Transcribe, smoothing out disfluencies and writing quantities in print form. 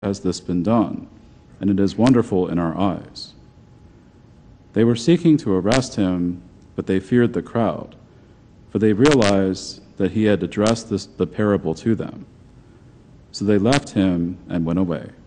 has this been done, and it is wonderful in our eyes." They were seeking to arrest him, but they feared the crowd, for they realized that he had addressed the parable to them. So they left him and went away.